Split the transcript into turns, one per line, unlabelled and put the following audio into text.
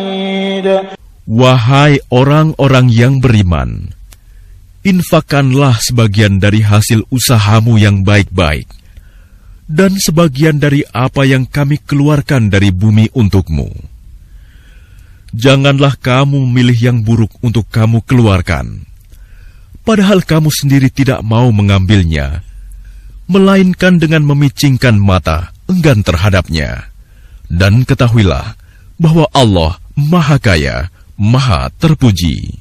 Wahai orang-orang yang beriman, infakkanlah sebagian dari hasil usahamu yang baik-baik, dan sebagian dari apa yang kami keluarkan dari bumi untukmu. Janganlah kamu memilih yang buruk untuk kamu keluarkan, padahal kamu sendiri tidak mau mengambilnya, melainkan dengan memicingkan mata enggan terhadapnya. Dan ketahuilah bahwa Allah Maha Kaya, Maha Terpuji.